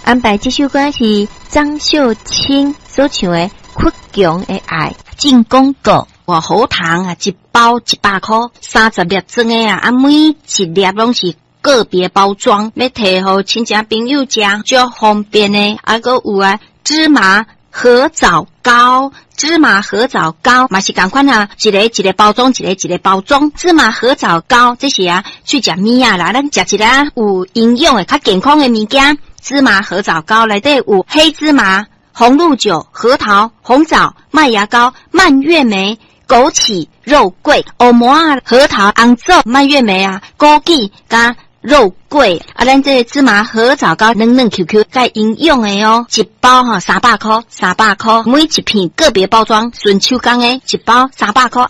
安排这首歌是张秀清所唱的《倔强的爱》。 进广告，我喉糖啊，一包100块，30粒装的啊，每一粒拢是个别包装，要摕互亲戚朋友食，就方便的。还佫有啊，芝麻合枣糕。芝麻合枣糕嘛是同款啊，一个包装，一个包装。芝麻合枣糕这是啊，去食米啊啦，咱食一个有营养的、较健康的物件。芝麻合枣糕内底有黑芝麻、红露酒、核桃、红枣、麦芽膏、蔓越莓、枸杞、肉桂、欧摩啊、核桃、红枣、蔓越莓啊、枸杞加肉桂啊，咱这芝麻合枣糕嫩嫩 QQ 带营养的哦，一包300块，每一片个别包装，纯手工的，一包300块。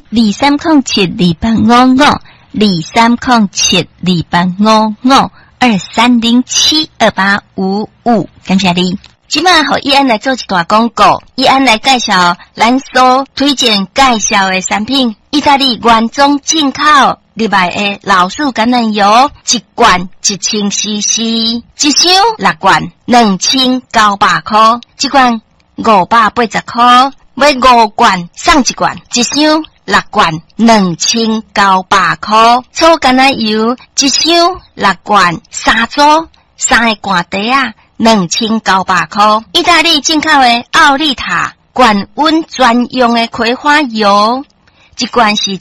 23072855，23072855，感谢你。 今晚和易安来做一段广告，易安来介绍咱所推荐介绍的产品，意大利原装进口入来的老树橄榄油，一罐1000cc， 一箱6罐2900块，一罐580块，买5罐送1罐，一箱6罐2900块，粗橄榄油一箱6罐3组，3个罐底啊2900块，意大利进口的奥利塔高温专用的葵花油，一罐是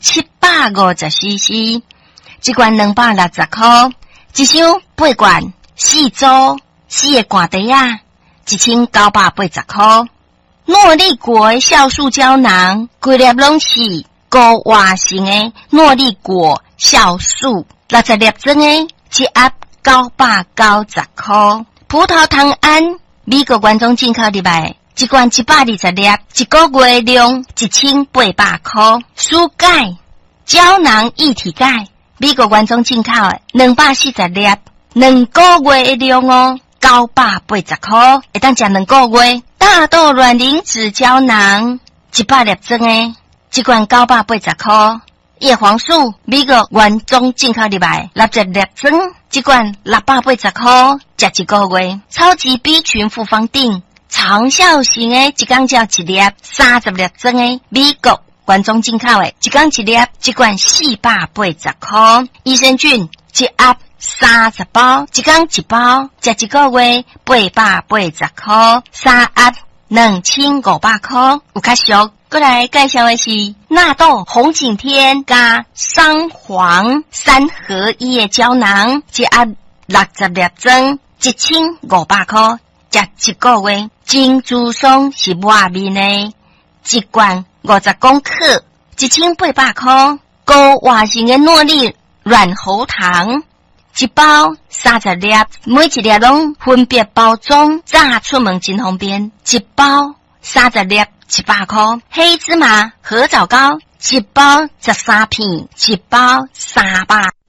750cc， 一罐260块，一箱8罐4组，4个罐底啊1980块。诺丽果的酵素胶囊，规粒拢是高活性的诺丽果酵素，60粒装的，一盒990块。葡萄糖胺，美国原装进口入来，一罐120粒，一个月量1800块。舒钙胶囊一体钙，美国原装进口的240粒，2个月的量哦，980块，会当食2个月。大豆卵磷脂胶囊100粒装的，一罐980块。叶黄素美国原装进口入来，60粒装，一罐680块，食1个月。超级 B 群复方锭长效型的，一工只1粒，30粒装的，美国原装进口的，一工1粒，一罐480块。益生菌一盒30包，一工1包，食1个月880块，3盒2500块，有较俗。过来介绍的是纳豆红景天加桑黄3合1的胶囊，一盒60粒装，1500块，食1个月。金珠松是外面的，一罐50公克，1800块。高活性的诺丽软喉糖，一包30粒，每一粒拢分别包装，炸出门真方便。一包30粒100块。黑芝麻合枣糕，一包13片，一包300